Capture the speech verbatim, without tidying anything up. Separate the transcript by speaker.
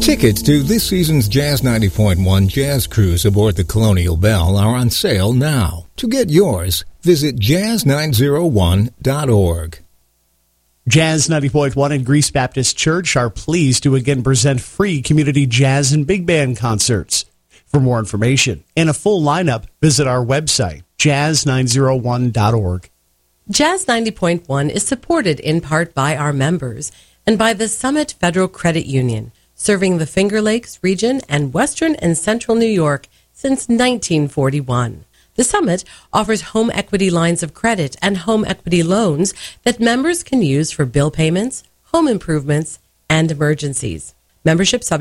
Speaker 1: Tickets to this season's Jazz ninety point one Jazz Cruise aboard the Colonial Belle are on sale now. To get yours, visit jazz nine oh one dot org.
Speaker 2: Jazz ninety point one and Greece Baptist Church are pleased to again present free community jazz and big band concerts. For more information and a full lineup, visit our website, jazz nine oh one dot org.
Speaker 3: Jazz ninety point one is supported in part by our members and by the Summit Federal Credit Union, serving the Finger Lakes region and western and central New York since nineteen forty-one. The Summit offers home equity lines of credit and home equity loans that members can use for bill payments, home improvements, and emergencies. Membership subject